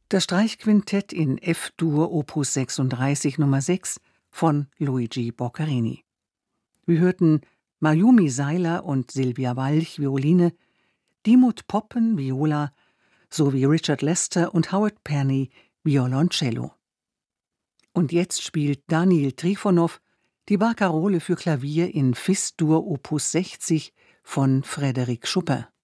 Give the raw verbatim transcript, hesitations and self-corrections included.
Das Streichquintett in F-Dur Opus sechsunddreißig Nummer sechs von Luigi Boccherini. Wir hörten Mayumi Seiler und Silvia Walch Violine, Dimut Poppen Viola sowie Richard Lester und Howard Perney Violoncello. Und jetzt spielt Daniil Trifonow die Barkarole für Klavier in Fis-Dur Opus sechzig von Frédéric Chopin.